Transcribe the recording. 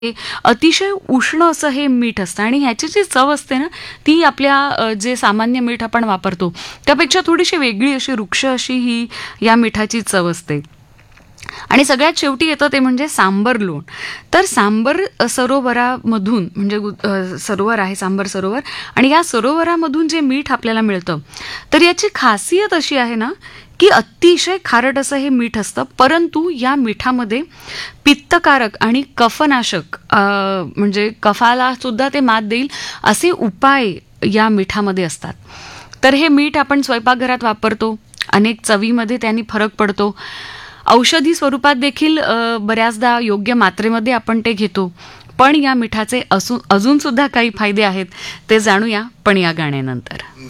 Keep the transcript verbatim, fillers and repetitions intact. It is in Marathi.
हे अतिशय उष्ण असं हे मीठ असतं आणि ह्याची जी चव असते ना ती आपल्या अ, जे सामान्य मीठ आपण वापरतो त्यापेक्षा थोडीशी वेगळी अशी रुक्ष अशी ही या मिठाची चव असते. आणि सगळ्यात शेवटी येतं ते म्हणजे सांबर लोण. तर सांबर अ, सरोवरामधून म्हणजे गु- अ, सरोवर आहे सांबर सरोवर आणि या सरोवरामधून जे मीठ आपल्याला मिळतं तर याची खासियत अशी आहे ना की अतिशय खारट असं हे मीठ असतं, परंतु या मिठामध्ये पित्तकारक आणि कफनाशक अ, म्हणजे कफाला सुद्धा ते मात देईल असे उपाय या मिठामध्ये असतात. तर हे मीठ आपण स्वयंपाकघरात वापरतो, अनेक चवीमध्ये त्यांनी फरक पडतो. औषधी स्वरूपात देखील अ, बऱ्याचदा योग्य मात्रेमध्ये आपण ते घेतो. पण या मिठाचे असू अजून सुद्धा काही फायदे आहेत ते जाणूया पण या गाण्यानंतर.